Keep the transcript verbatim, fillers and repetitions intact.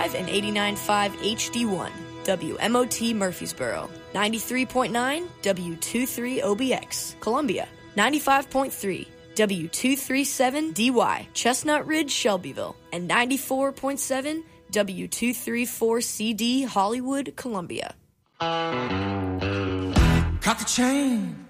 five and eighty-nine point five H D one, W M O T Murfreesboro, ninety-three point nine W twenty-three O B X, Columbia, ninety-five point three W two thirty-seven D Y, Chestnut Ridge, Shelbyville, and ninety-four point seven W two thirty-four C D, Hollywood, Columbia. Cut the chain,